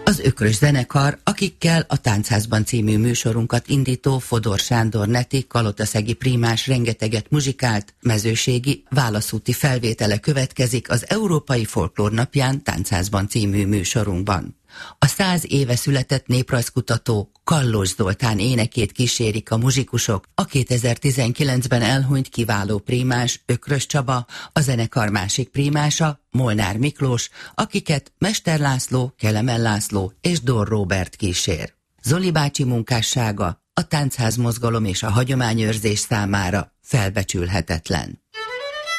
Az Ökrös zenekar, akikkel a Táncházban című műsorunkat indító Fodor Sándor Neti kalotaszegi prímás rengeteget muzsikált, mezőségi válaszúti felvétele következik az Európai Folklór Napján Táncházban című műsorunkban. A 100 éve született néprajzkutató Kallos Zoltán énekét kísérik a muzsikusok, a 2019-ben elhunyt kiváló prímás Ökrös Csaba, a zenekar másik prímása Molnár Miklós, akiket Mester László, Kelemen László és Dor Róbert kísér. Zoli bácsi munkássága a táncház mozgalom és a hagyományőrzés számára felbecsülhetetlen.